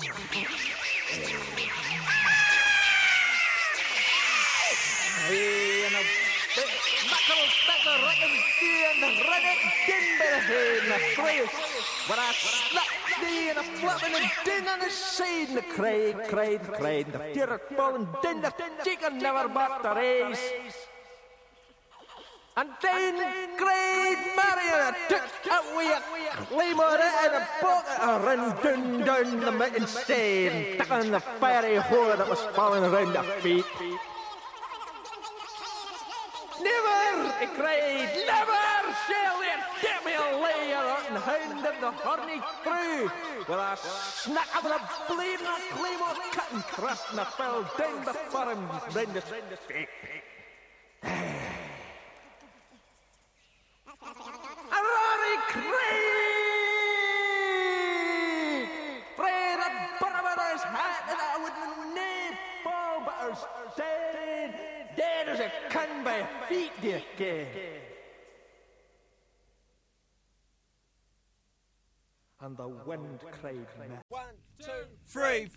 When I slap thee and a flapping and din on the side, and the cried, and the fear of falling, din the chicken never back to race. And then cried Marion, took away a claymore and a bucket, and ran down the mountain stair, stuck on the fiery whore that was falling around her feet. Never, he cried, never shall there get me a layer and hound of the horny crew. With a snack of the blade and a claymore cut and thrust, and I fell down before him round the stake. A rory cried! Pray the barber's hat and I wouldn't name fall, but her dead as a can by feet, dear king. And the wind cried, 1, 2, 3,